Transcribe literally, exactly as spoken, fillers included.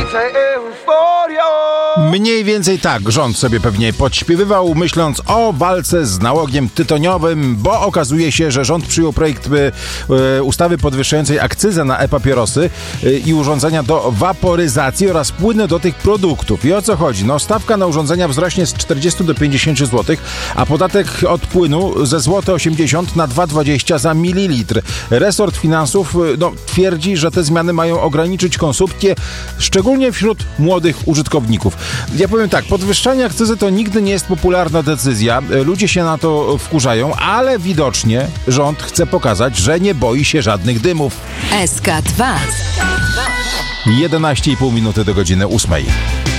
Mniej więcej tak rząd sobie pewnie podśpiewywał, myśląc o walce z nałogiem tytoniowym, bo okazuje się, że rząd przyjął projekt y, ustawy podwyższającej akcyzę na e-papierosy y, i urządzenia do waporyzacji oraz płyny do tych produktów. I o co chodzi? No, stawka na urządzenia wzrośnie z czterdziestu do pięćdziesięciu złotych, a podatek od płynu ze złote osiemdziesiąt na dwa dwadzieścia za mililitr. Resort Finansów y, no, twierdzi, że te zmiany mają ograniczyć konsumpcję, szczególnie wśród młodych użytkowników. Ja powiem tak, podwyższanie akcyzy to nigdy nie jest popularna decyzja. Ludzie się na to wkurzają, ale widocznie rząd chce pokazać, że nie boi się żadnych dymów. S K dwa. jedenaście i pół minuty do godziny ósmej.